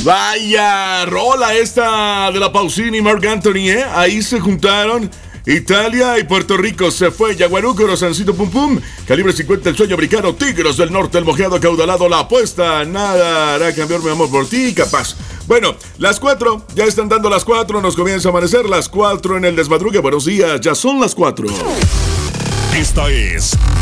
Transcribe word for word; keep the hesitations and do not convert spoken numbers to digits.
Vaya rola esta de la Pausini y Marc Anthony, ¿eh? Ahí se juntaron Italia y Puerto Rico. Se fue Yaguarúcaro, Sancito Pum Pum, Calibre cincuenta, El Sueño Americano, Tigres del Norte, El Mojeado Acaudalado, La Apuesta, Nada hará cambiar mi amor por ti, capaz. Bueno, las cuatro, ya están dando las cuatro, nos comienza a amanecer, las cuatro en el desmadrugue. Buenos días, ya son las cuatro. Esta es